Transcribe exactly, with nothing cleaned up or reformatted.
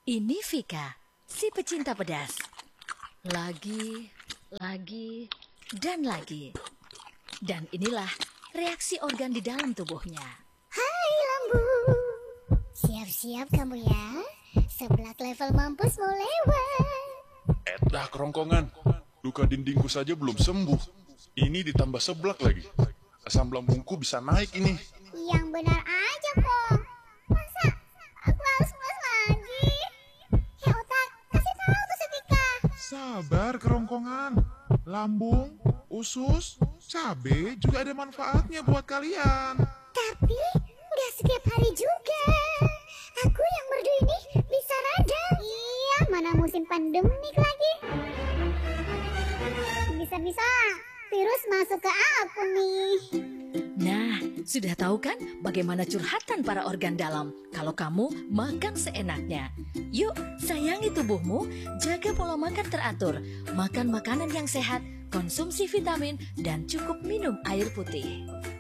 Ini Vika, si pecinta pedas. Lagi, lagi, dan lagi. Dan inilah reaksi organ di dalam tubuhnya. Hai Lambu, siap-siap kamu ya. Seblak level mampus mau lewat. Edah kerongkongan, luka dindingku saja belum sembuh. Ini ditambah seblak lagi. Asam lambungku bisa naik ini. Yang benar aja kok. Masa aku harus mulai lagi? Hei otak, kasih tahu tuh Setika. Sabar kerongkongan. Lambung, usus, cabe juga ada manfaatnya buat kalian. Tapi nggak setiap hari juga. Aku yang merdu ini bisa radang. Iya, mana musim pandemik lagi. Bisa-bisa virus masuk ke aku nih. Nah, sudah tahu kan bagaimana curhatan para organ dalam kalau kamu makan seenaknya. Yuk, sayangi tubuhmu, jaga pola makan teratur, makan makanan yang sehat, konsumsi vitamin, dan cukup minum air putih.